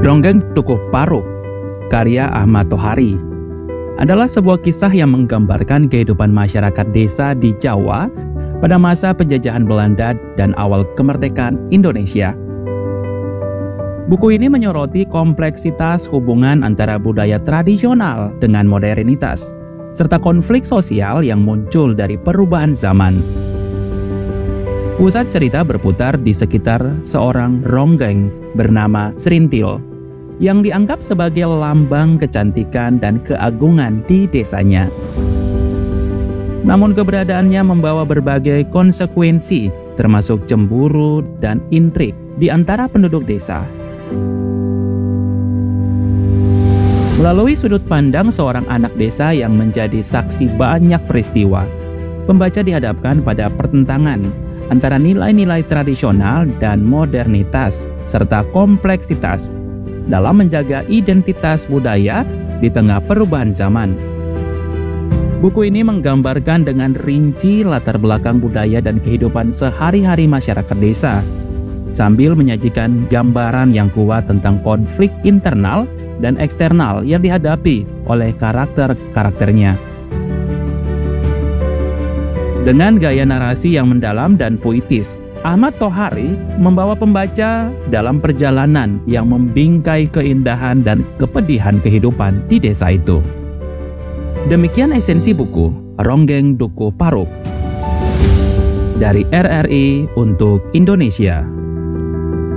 Ronggeng Dukuh Paruk, karya Ahmad Tohari, adalah sebuah kisah yang menggambarkan kehidupan masyarakat desa di Jawa pada masa penjajahan Belanda dan awal kemerdekaan Indonesia. Buku ini menyoroti kompleksitas hubungan antara budaya tradisional dengan modernitas, serta konflik sosial yang muncul dari perubahan zaman. Pusat cerita berputar di sekitar seorang ronggeng bernama Serintil, yang dianggap sebagai lambang kecantikan dan keagungan di desanya. Namun keberadaannya membawa berbagai konsekuensi, termasuk cemburu dan intrik di antara penduduk desa. Melalui sudut pandang seorang anak desa yang menjadi saksi banyak peristiwa, pembaca dihadapkan pada pertentangan antara nilai-nilai tradisional dan modernitas, serta kompleksitas dalam menjaga identitas budaya di tengah perubahan zaman. Buku ini menggambarkan dengan rinci latar belakang budaya dan kehidupan sehari-hari masyarakat desa, sambil menyajikan gambaran yang kuat tentang konflik internal dan eksternal yang dihadapi oleh karakter-karakternya. Dengan gaya narasi yang mendalam dan puitis, Ahmad Tohari membawa pembaca dalam perjalanan yang membingkai keindahan dan kepedihan kehidupan di desa itu. Demikian esensi buku Ronggeng Dukuh Paruk dari RRI untuk Indonesia.